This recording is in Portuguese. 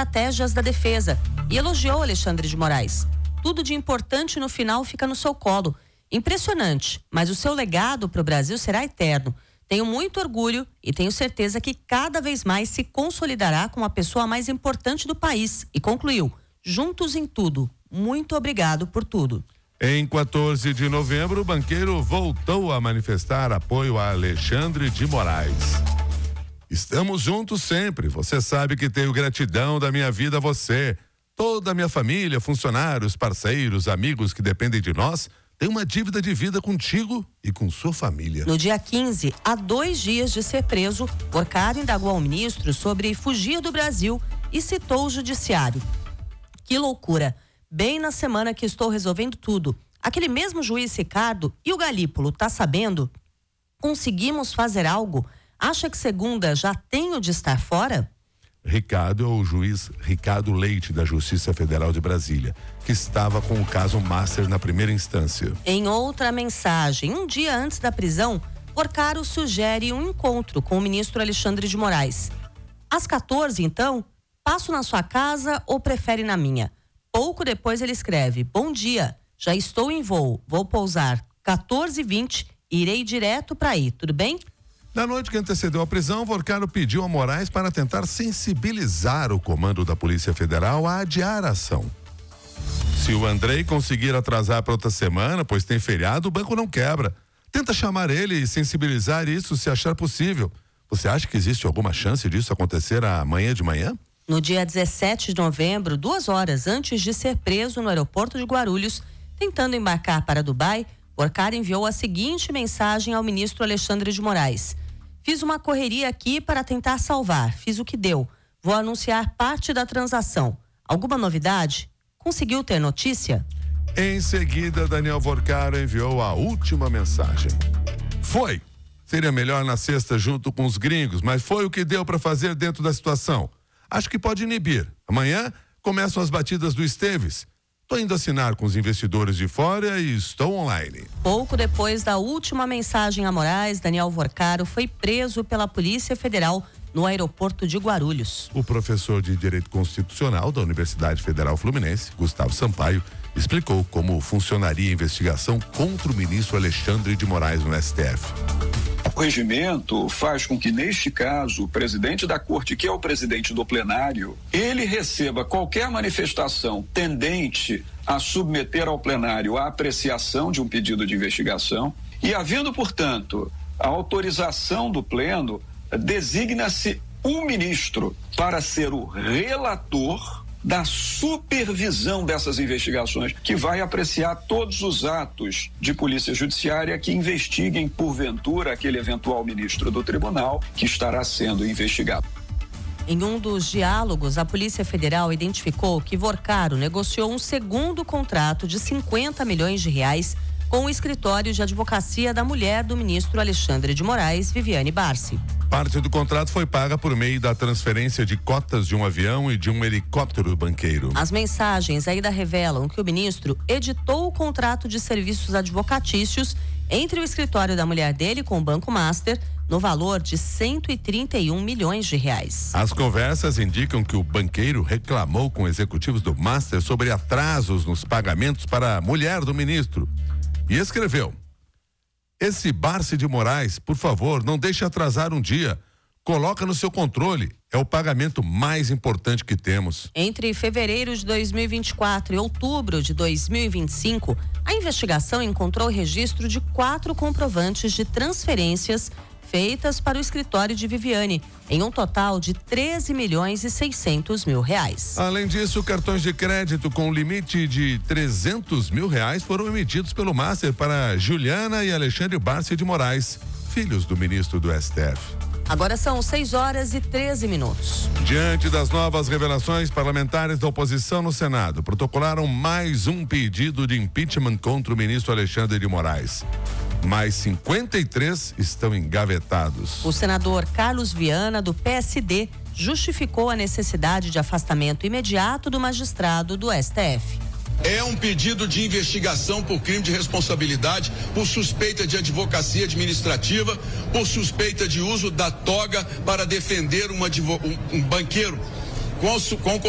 estratégias da defesa e elogiou Alexandre de Moraes. Tudo de importante no final fica no seu colo. Impressionante, mas o seu legado para o Brasil será eterno. Tenho muito orgulho e tenho certeza que cada vez mais se consolidará como a pessoa mais importante do país. E concluiu, juntos em tudo. Muito obrigado por tudo. Em 14 de novembro, o banqueiro voltou a manifestar apoio a Alexandre de Moraes. Estamos juntos sempre. Você sabe que tenho gratidão da minha vida a você. Toda a minha família, funcionários, parceiros, amigos que dependem de nós, tem uma dívida de vida contigo e com sua família. No dia 15, há 2 dias de ser preso, Porcaro indagou ao ministro sobre fugir do Brasil e citou o judiciário. Que loucura! Bem na semana que estou resolvendo tudo. Aquele mesmo juiz Ricardo e o Galípolo, tá sabendo? Conseguimos fazer algo? Acha que segunda já tenho de estar fora? Ricardo é o juiz Ricardo Leite, da Justiça Federal de Brasília, que estava com o caso Master na primeira instância. Em outra mensagem, um dia antes da prisão, Porcaro sugere um encontro com o ministro Alexandre de Moraes. Às 14, então, passo na sua casa ou prefere na minha? Pouco depois ele escreve, bom dia, já estou em voo, vou pousar 14h20 e irei direto para aí, tudo bem? Na noite que antecedeu a prisão, Porcaro pediu a Moraes para tentar sensibilizar o comando da Polícia Federal a adiar a ação. Se o Andrei conseguir atrasar para outra semana, pois tem feriado, o banco não quebra. Tenta chamar ele e sensibilizar isso se achar possível. Você acha que existe alguma chance disso acontecer amanhã de manhã? No dia 17 de novembro, 2 horas antes de ser preso no aeroporto de Guarulhos, tentando embarcar para Dubai, Porcaro enviou a seguinte mensagem ao ministro Alexandre de Moraes. Fiz uma correria aqui para tentar salvar, fiz o que deu. Vou anunciar parte da transação. Alguma novidade? Conseguiu ter notícia? Em seguida, Daniel Porcaro enviou a última mensagem. Foi! Seria melhor na sexta junto com os gringos, mas foi o que deu para fazer dentro da situação. Acho que pode inibir. Amanhã começam as batidas do Esteves. Estou indo assinar com os investidores de fora e estou online. Pouco depois da última mensagem a Moraes, Daniel Porcaro foi preso pela Polícia Federal no aeroporto de Guarulhos. O professor de Direito Constitucional da Universidade Federal Fluminense, Gustavo Sampaio, explicou como funcionaria a investigação contra o ministro Alexandre de Moraes no STF. O regimento faz com que, neste caso, o presidente da corte, que é o presidente do plenário, ele receba qualquer manifestação tendente a submeter ao plenário a apreciação de um pedido de investigação e, havendo, portanto, a autorização do pleno, designa-se um ministro para ser o relator da supervisão dessas investigações, que vai apreciar todos os atos de polícia judiciária que investiguem, porventura, aquele eventual ministro do tribunal que estará sendo investigado. Em um dos diálogos, a Polícia Federal identificou que Porcaro negociou um segundo contrato de R$50 milhões com o escritório de advocacia da mulher do ministro Alexandre de Moraes, Viviane Barsi. Parte do contrato foi paga por meio da transferência de cotas de um avião e de um helicóptero do banqueiro. As mensagens ainda revelam que o ministro editou o contrato de serviços advocatícios entre o escritório da mulher dele com o Banco Master, no valor de R$131 milhões. As conversas indicam que o banqueiro reclamou com executivos do Master sobre atrasos nos pagamentos para a mulher do ministro. E escreveu: esse Barsi de Moraes, por favor, não deixe atrasar um dia. Coloca no seu controle. É o pagamento mais importante que temos. Entre fevereiro de 2024 e outubro de 2025, a investigação encontrou registro de 4 comprovantes de transferências feitas para o escritório de Viviane, em um total de R$13 milhões e 600 mil. Além disso, cartões de crédito com limite de R$300 mil foram emitidos pelo Master para Juliana e Alexandre Barsi de Moraes, filhos do ministro do STF. Agora são 6h13. Diante das novas revelações, parlamentares da oposição no Senado protocolaram mais um pedido de impeachment contra o ministro Alexandre de Moraes. Mais 53 estão engavetados. O senador Carlos Viana, do PSD, justificou a necessidade de afastamento imediato do magistrado do STF. É um pedido de investigação por crime de responsabilidade, por suspeita de advocacia administrativa, por suspeita de uso da toga para defender um banqueiro com